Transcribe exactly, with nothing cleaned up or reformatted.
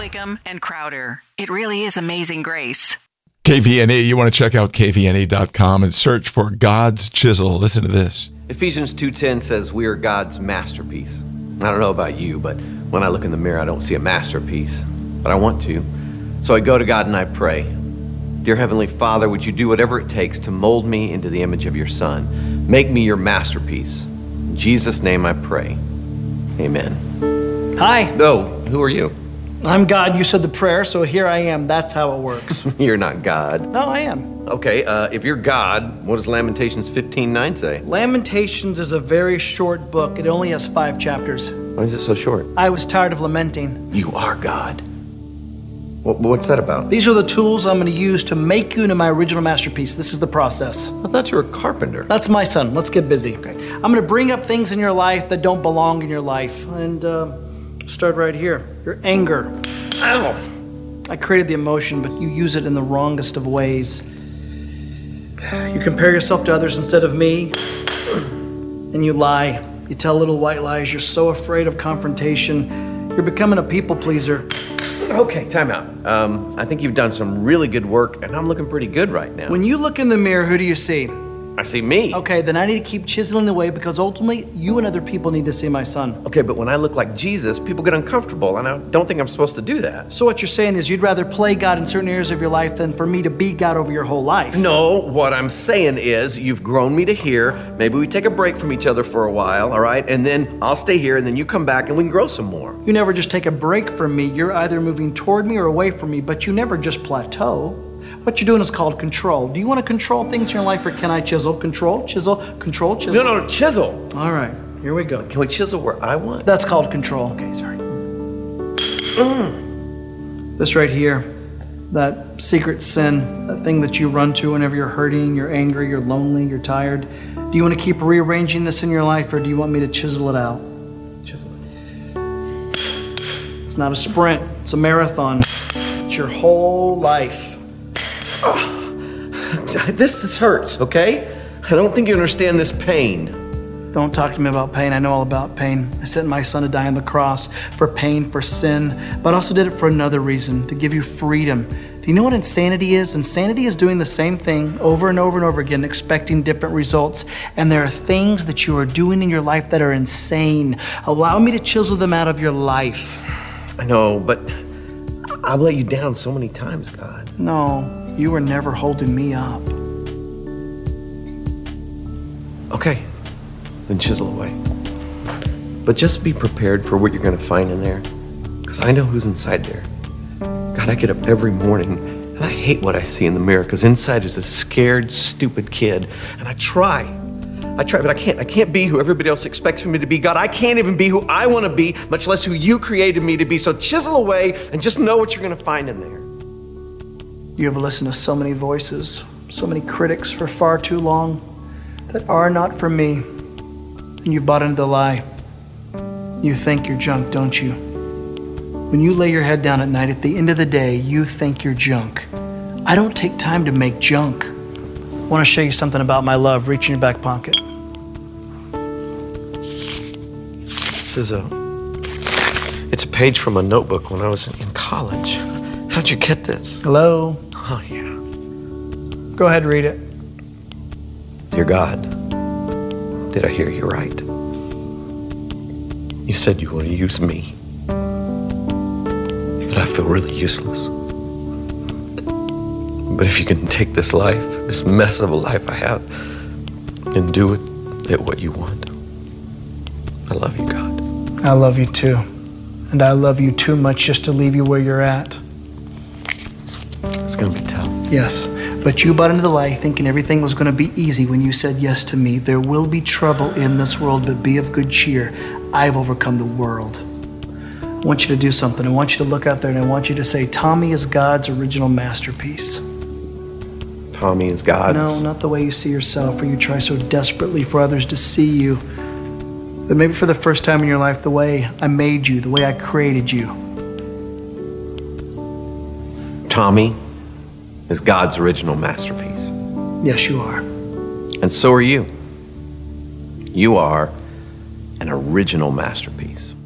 Makeup and Crowder. It really is Amazing Grace. K V N E, you want to check out K V N E dot com and search for God's Chisel. Listen to this. Ephesians two ten says we are God's masterpiece. I don't know about you, but when I look in the mirror, I don't see a masterpiece, but I want to. So I go to God and I pray. Dear Heavenly Father, would you do whatever it takes to mold me into the image of your Son? Make me your masterpiece. In Jesus' name I pray. Amen. Hi. Oh, who are you? I'm God. You said the prayer, so here I am. That's how it works. You're not God. No, I am. Okay, uh, if you're God, what does Lamentations fifteen nine say? Lamentations is a very short book. It only has five chapters. Why is it so short? I was tired of lamenting. You are God. What, what's that about? These are the tools I'm going to use to make you into my original masterpiece. This is the process. I thought you were a carpenter. That's my son. Let's get busy. Okay. I'm going to bring up things in your life that don't belong in your life. And uh, start right here. Your anger. Ow! I created the emotion, but you use it in the wrongest of ways. You compare yourself to others instead of me, and you lie. You tell little white lies. You're so afraid of confrontation. You're becoming a people pleaser. Okay, time out. Um, I think you've done some really good work, and I'm looking pretty good right now. When you look in the mirror, who do you see? I see me. Okay, then I need to keep chiseling away because ultimately you and other people need to see my son. Okay, but when I look like Jesus, people get uncomfortable, and I don't think I'm supposed to do that. So what you're saying is you'd rather play God in certain areas of your life than for me to be God over your whole life. No, what I'm saying is you've grown me to here. Maybe we take a break from each other for a while, all right? And then I'll stay here, and then you come back, and we can grow some more. You never just take a break from me. You're either moving toward me or away from me, but you never just plateau. What you're doing is called control. Do you want to control things in your life, or can I chisel? Control, chisel, control, chisel. No, no, chisel. All right, here we go. Can we chisel where I want? That's called control. Okay, sorry. Mm. This right here, that secret sin, that thing that you run to whenever you're hurting, you're angry, you're lonely, you're tired. Do you want to keep rearranging this in your life, or do you want me to chisel it out? Chisel it. It's not a sprint, it's a marathon. It's your whole life. Oh, this, this hurts, okay? I don't think you understand this pain. Don't talk to me about pain. I know all about pain. I sent my son to die on the cross for pain, for sin, but I also did it for another reason, to give you freedom. Do you know what insanity is? Insanity is doing the same thing over and over and over again, expecting different results. And there are things that you are doing in your life that are insane. Allow me to chisel them out of your life. I know, but I've let you down so many times, God. No. You were never holding me up. Okay, then chisel away. But just be prepared for what you're going to find in there, because I know who's inside there. God, I get up every morning, and I hate what I see in the mirror, because inside is this scared, stupid kid, and I try. I try, but I can't. I can't be who everybody else expects me to be. God, I can't even be who I want to be, much less who you created me to be. So chisel away and just know what you're going to find in there. You have listened to so many voices, so many critics for far too long that are not for me. And you've bought into the lie. You think you're junk, don't you? When you lay your head down at night, at the end of the day, you think you're junk. I don't take time to make junk. I want to show you something about my love. Reach in your back pocket. This is a, it's a page from a notebook when I was in college. How'd you get this? Hello? Oh, yeah. Go ahead, read it. Dear God, did I hear you right? You said you want to use me, but I feel really useless. But if you can take this life, this mess of a life I have, and do with it what you want, I love you, God. I love you too. And I love you too much just to leave you where you're at. It's gonna be tough. Yes, but you bought into the lie thinking everything was gonna be easy when you said yes to me. There will be trouble in this world, but be of good cheer. I've overcome the world. I want you to do something. I want you to look out there and I want you to say, Tommy is God's original masterpiece. Tommy is God's? No, not the way you see yourself or you try so desperately for others to see you. But maybe for the first time in your life, the way I made you, the way I created you. Tommy is God's original masterpiece. Yes, you are. And so are you. You are an original masterpiece.